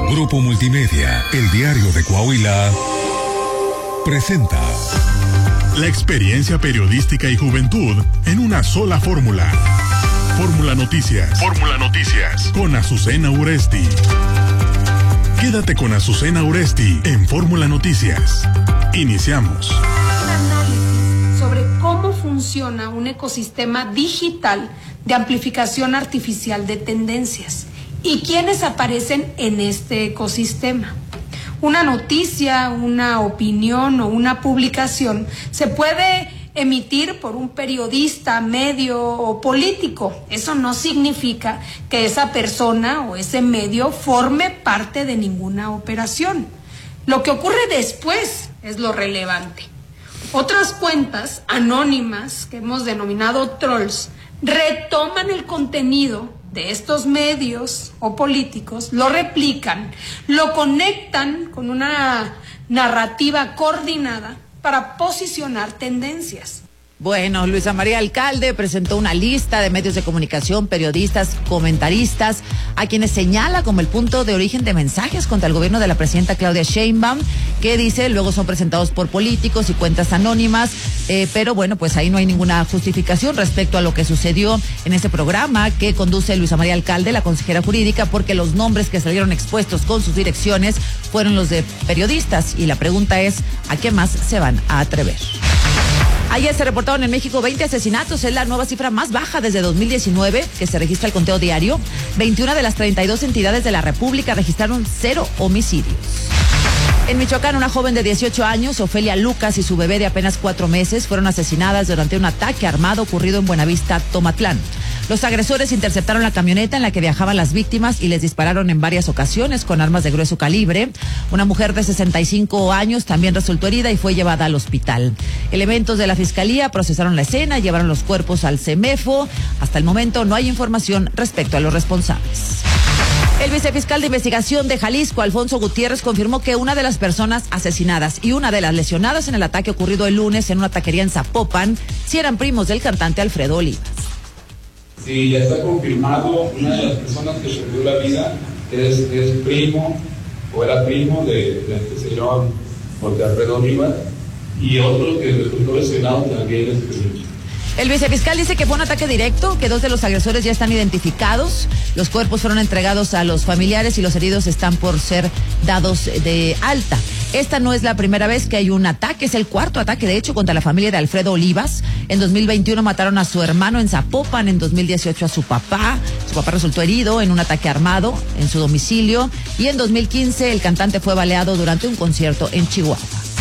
Grupo Multimedia, el diario de Coahuila, presenta la experiencia periodística y juventud en una sola fórmula. Fórmula Noticias. Fórmula Noticias. Con Azucena Uresti. Quédate con Azucena Uresti en Fórmula Noticias. Iniciamos. Un análisis sobre cómo funciona un ecosistema digital de amplificación artificial de tendencias y quiénes aparecen en este ecosistema. Una noticia, una opinión o una publicación se puede emitir por un periodista, medio o político. Eso no significa que esa persona o ese medio forme parte de ninguna operación. Lo que ocurre después es lo relevante. Otras cuentas anónimas, que hemos denominado trolls, retoman el contenido de estos medios o políticos, lo replican, lo conectan con una narrativa coordinada para posicionar tendencias. Bueno, Luisa María Alcalde presentó una lista de medios de comunicación, periodistas, comentaristas, a quienes señala como el punto de origen de mensajes contra el gobierno de la presidenta Claudia Sheinbaum, que dice luego son presentados por políticos y cuentas anónimas, pero bueno, pues ahí no hay ninguna justificación respecto a lo que sucedió en ese programa que conduce Luisa María Alcalde, la consejera jurídica, porque los nombres que salieron expuestos con sus direcciones fueron los de periodistas, y la pregunta es, ¿a qué más se van a atrever? Ayer se reportaron en México 20 asesinatos, es la nueva cifra más baja desde 2019 que se registra el conteo diario. 21 de las 32 entidades de la República registraron 0 homicidios. En Michoacán, una joven de 18 años, Ofelia Lucas, y su bebé de apenas 4 meses fueron asesinadas durante un ataque armado ocurrido en Buenavista, Tomatlán. Los agresores interceptaron la camioneta en la que viajaban las víctimas y les dispararon en varias ocasiones con armas de grueso calibre. Una mujer de 65 años también resultó herida y fue llevada al hospital. Elementos de la Fiscalía procesaron la escena y llevaron los cuerpos al CEMEFO. Hasta el momento no hay información respecto a los responsables. El vicefiscal de investigación de Jalisco, Alfonso Gutiérrez, confirmó que una de las personas asesinadas y una de las lesionadas en el ataque ocurrido el lunes en una taquería en Zapopan sí eran primos del cantante Alfredo Olivas. Sí, ya está confirmado, una de las personas que perdió la vida es primo o era primo de este señor José Alfredo Olivas, y otro que resultó lesionado también es primo. El vicefiscal dice que fue un ataque directo, que 2 de los agresores ya están identificados, los cuerpos fueron entregados a los familiares y los heridos están por ser dados de alta. Esta no es la primera vez que hay un ataque, es el 4º ataque de hecho contra la familia de Alfredo Olivas. En 2021 mataron a su hermano en Zapopan, en 2018 a su papá resultó herido en un ataque armado en su domicilio, y en 2015 el cantante fue baleado durante un concierto en Chihuahua.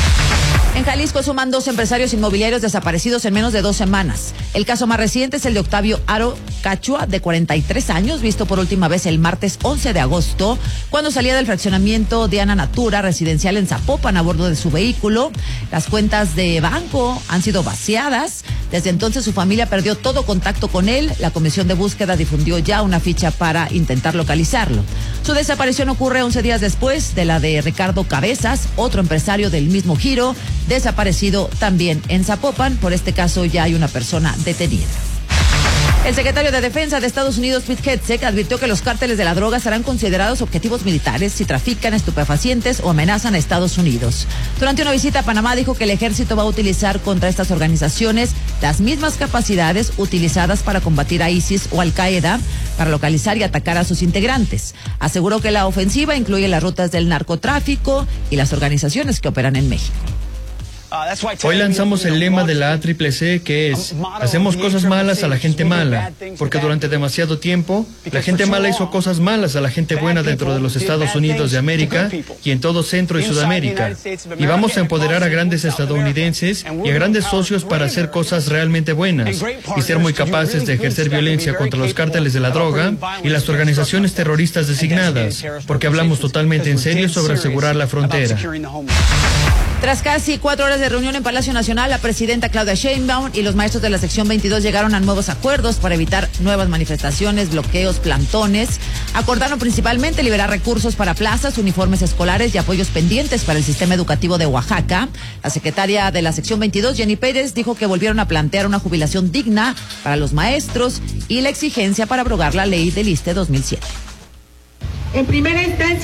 En Jalisco suman 2 empresarios inmobiliarios desaparecidos en menos de 2 semanas. El caso más reciente es el de Octavio Aro Cachua, de 43 años, visto por última vez el martes 11 de agosto, cuando salía del fraccionamiento Diana Natura, residencial en Zapopan, a bordo de su vehículo. Las cuentas de banco han sido vaciadas. Desde entonces su familia perdió todo contacto con él. La comisión de búsqueda difundió ya una ficha para intentar localizarlo. Su desaparición ocurre 11 días después de la de Ricardo Cabezas, otro empresario del mismo giro, desaparecido también en Zapopan. Por este caso ya hay una persona detenida. El secretario de Defensa de Estados Unidos, Pete Hegseth, advirtió que los cárteles de la droga serán considerados objetivos militares si trafican estupefacientes o amenazan a Estados Unidos. Durante una visita a Panamá dijo que el ejército va a utilizar contra estas organizaciones las mismas capacidades utilizadas para combatir a ISIS o Al Qaeda, para localizar y atacar a sus integrantes. Aseguró que la ofensiva incluye las rutas del narcotráfico y las organizaciones que operan en México. Hoy lanzamos el lema de la ACCC, que es: hacemos cosas malas a la gente mala, porque durante demasiado tiempo la gente mala hizo cosas malas a la gente buena dentro de los Estados Unidos de América y en todo Centro y Sudamérica. Y vamos a empoderar a grandes estadounidenses y a grandes socios para hacer cosas realmente buenas y ser muy capaces de ejercer violencia contra los cárteles de la droga y las organizaciones terroristas designadas, porque hablamos totalmente en serio sobre asegurar la frontera. Tras casi 4 horas de reunión en Palacio Nacional, la presidenta Claudia Sheinbaum y los maestros de la sección 22 llegaron a nuevos acuerdos para evitar nuevas manifestaciones, bloqueos, plantones. Acordaron principalmente liberar recursos para plazas, uniformes escolares y apoyos pendientes para el sistema educativo de Oaxaca. La secretaria de la sección 22, Jenny Pérez, dijo que volvieron a plantear una jubilación digna para los maestros y la exigencia para abrogar la ley del ISSSTE 2007. En primera instancia,